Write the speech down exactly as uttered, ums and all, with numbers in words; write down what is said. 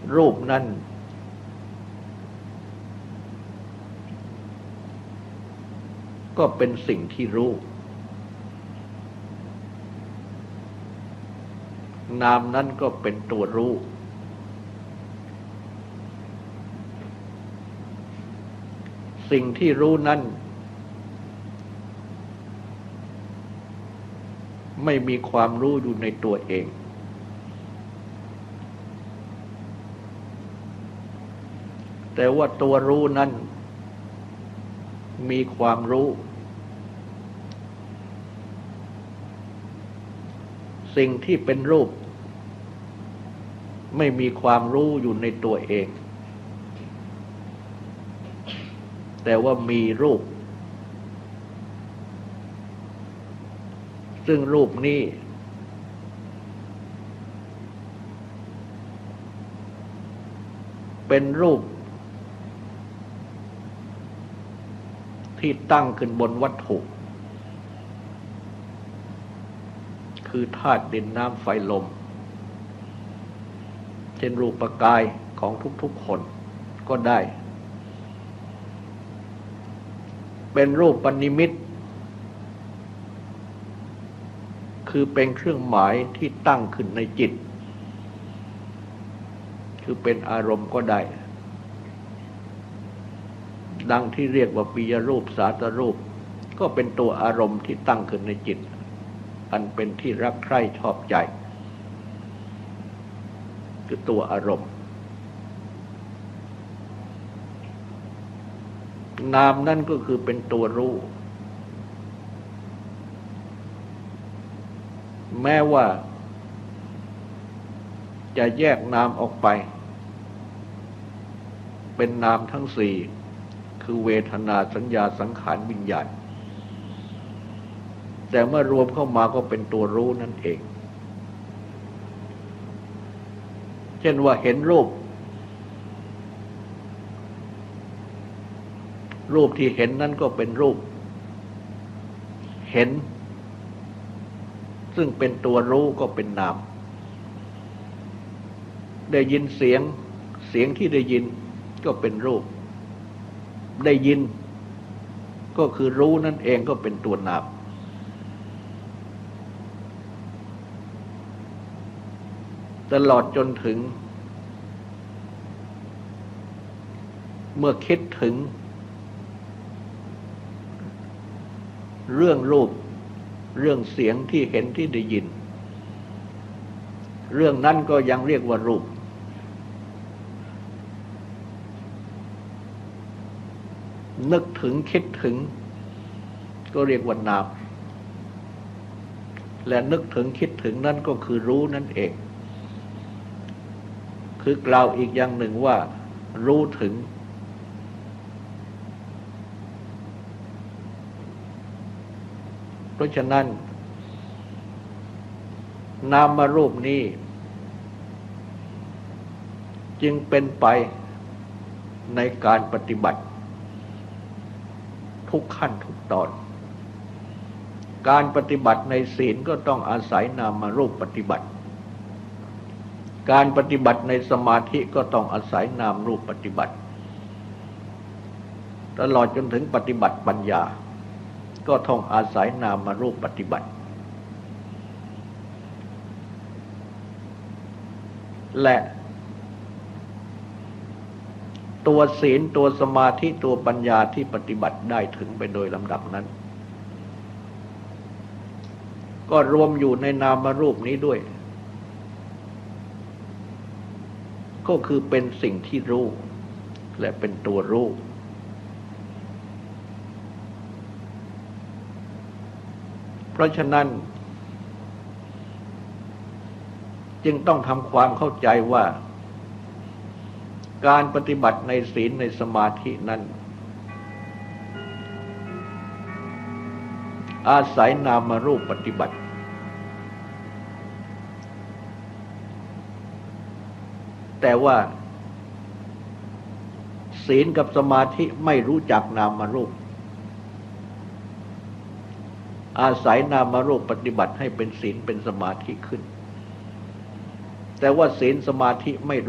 รูปนั้นก็เป็นสิ่งที่รู้นามนั้นก็เป็นตัวรู้สิ่งที่รู้นั้นไม่มีความรู้อยู่ในตัวเองแต่ว่าตัวรู้นั้นมีความรู้สิ่งที่เป็นรูปไม่มีความรู้อยู่ในตัวเองแต่ว่ามีรูปซึ่งรูปนี้เป็นรูปที่ตั้งขึ้นบนวัตถุคือธาตุดินน้ำไฟลมเช่นรูปกายของทุกๆคนก็ได้เป็นรูปปณิมิตคือเป็นเครื่องหมายที่ตั้งขึ้นในจิตคือเป็นอารมณ์ก็ได้ดังที่เรียกว่าปิยรูปสาตรูปก็เป็นตัวอารมณ์ที่ตั้งขึ้นในจิตอันเป็นที่รักใคร่ชอบใจคือตัวอารมณ์นามนั่นก็คือเป็นตัวรู้แม้ว่าจะแยกนามออกไปเป็นนามทั้งสี่คือเวทนาสัญญาสังขารวิญญาณแต่เมื่อรวมเข้ามาก็เป็นตัวรู้นั่นเองเช่นว่าเห็นรูปรูปที่เห็นนั่นก็เป็นรูปเห็นซึ่งเป็นตัวรู้ก็เป็นนามได้ยินเสียงเสียงที่ได้ยินก็เป็นรูปได้ยินก็คือรู้นั่นเองก็เป็นตัวนามตลอดจนถึงเมื่อคิดถึงเรื่องรูปเรื่องเสียงที่เห็นที่ได้ยินเรื่องนั้นก็ยังเรียกว่ารูปนึกถึงคิดถึงก็เรียกว่านามและนึกถึงคิดถึงนั่นก็คือรู้นั่นเองคือกล่าวอีกอย่างหนึ่งว่ารู้ถึงเพราะฉะนั้นนามรูปนี้จึงเป็นไปในการปฏิบัติทุกขั้นทุกตอนการปฏิบัติในศีลก็ต้องอาศัยนามรูปปฏิบัติการปฏิบัติในสมาธิก็ต้องอาศัยนามรูปปฏิบัติตลอดจนถึงปฏิบัติปัญญาก็ต้องอาศัยนามรูปปฏิบัติและตัวศีลตัวสมาธิตัวปัญญาที่ปฏิบัติได้ถึงไปโดยลำดับนั้นก็รวมอยู่ในนามรูปนี้ด้วยก็คือเป็นสิ่งที่รู้และเป็นตัวรู้เพราะฉะนั้นจึงต้องทำความเข้าใจว่าการปฏิบัติในศีลในสมาธินั้นอาศัยนามรูปปฏิบัติแต่ว่าศีลกับสมาธิไม่รู้จักนามรูปอาศัยนามรูปปฏิบัติให้เป็นศีลเป็นสมาธิขึ้นแต่ว่าศีลสมาธิไม่